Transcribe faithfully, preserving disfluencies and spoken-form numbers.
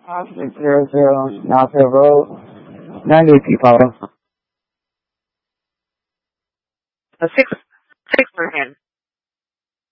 Officer zero zero, Knoxville Road, ninety people. A six, six per hand.